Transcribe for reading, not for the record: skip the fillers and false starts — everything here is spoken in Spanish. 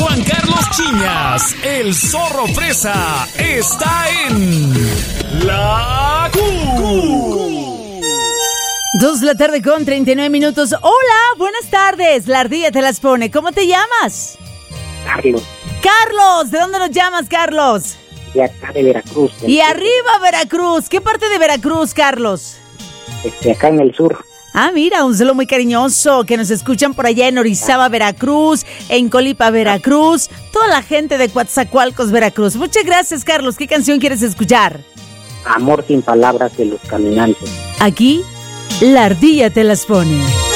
Juan Carlos Chiñas, el zorro fresa, está en La Q. 2 de la tarde con 39 minutos. Hola, buenas tardes. La ardilla te las pone. ¿Cómo te llamas? Carlos. Carlos, ¿de dónde nos llamas, Carlos? De acá de Veracruz. Y arriba, Veracruz. ¿Qué parte de Veracruz, Carlos? Acá en el sur. Ah, mira, un saludo muy cariñoso que nos escuchan por allá en Orizaba, Veracruz, en Colipa, Veracruz, toda la gente de Coatzacoalcos, Veracruz. Muchas gracias, Carlos. ¿Qué canción quieres escuchar? Amor sin palabras de Los Caminantes. Aquí, la ardilla te las pone.